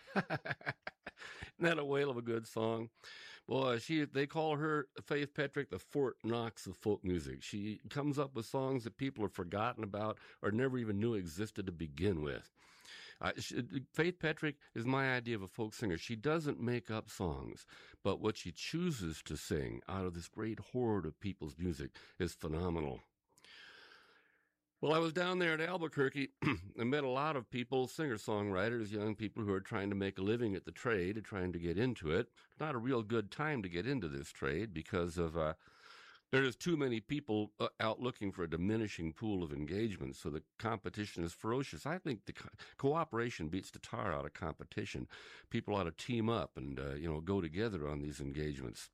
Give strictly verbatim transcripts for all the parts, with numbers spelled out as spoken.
Isn't that a whale of a good song? Boy, she they call her Faith Petrick the Fort Knox of folk music. She comes up with songs that people have forgotten about or never even knew existed to begin with. Uh, she, Faith Petrick is my idea of a folk singer. She doesn't make up songs, but what she chooses to sing out of this great horde of people's music is phenomenal. Well, I was down there at Albuquerque and met a lot of people, singer-songwriters, young people who are trying to make a living at the trade, trying to get into it. Not a real good time to get into this trade because of uh, there's too many people uh, out looking for a diminishing pool of engagement, so the competition is ferocious. I think the co- cooperation beats the tar out of competition. People ought to team up and uh, you know go together on these engagements.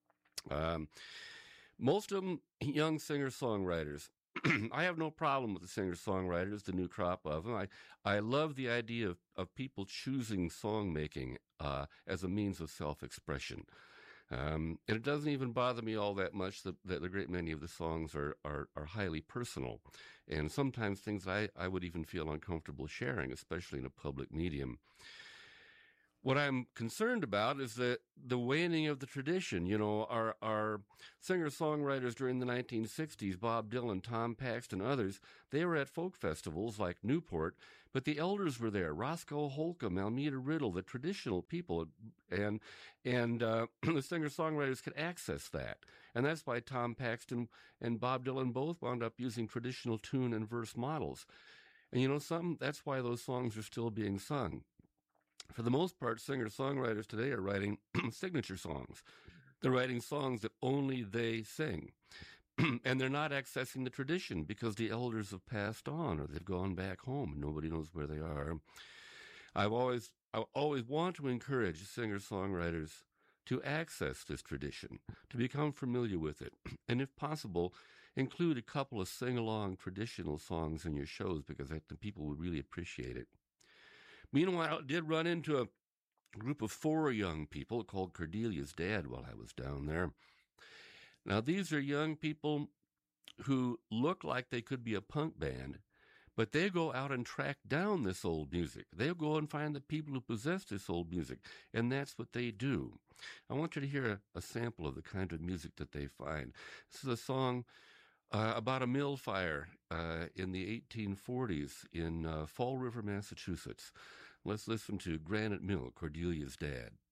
Um, most of them young singer-songwriters. I have no problem with the singer-songwriters, the new crop of them. I, I love the idea of, of people choosing song-making uh, as a means of self-expression. Um, and it doesn't even bother me all that much that, that a great many of the songs are, are, are highly personal. And sometimes things I, I would even feel uncomfortable sharing, especially in a public medium. What I'm concerned about is that the waning of the tradition. You know, our our singer-songwriters during the nineteen sixties, Bob Dylan, Tom Paxton, others, they were at folk festivals like Newport, but the elders were there, Roscoe Holcomb, Almeda Riddle, the traditional people, and and uh, the singer-songwriters could access that. And that's why Tom Paxton and Bob Dylan both wound up using traditional tune and verse models. And you know something? That's why those songs are still being sung. For the most part, singer-songwriters today are writing signature songs. They're writing songs that only they sing. And they're not accessing the tradition because the elders have passed on or they've gone back home and nobody knows where they are. I've always, I always want to encourage singer-songwriters to access this tradition, to become familiar with it, and if possible, include a couple of sing-along traditional songs in your shows because I think people would really appreciate it. Meanwhile, I did run into a group of four young people called Cordelia's Dad while I was down there. Now, these are young people who look like they could be a punk band, but they go out and track down this old music. They'll go and find the people who possess this old music, and that's what they do. I want you to hear a, a sample of the kind of music that they find. This is a song Uh, about a mill fire uh, in the eighteen forties in uh, Fall River, Massachusetts. Let's listen to Granite Mill, Cordelia's Dad.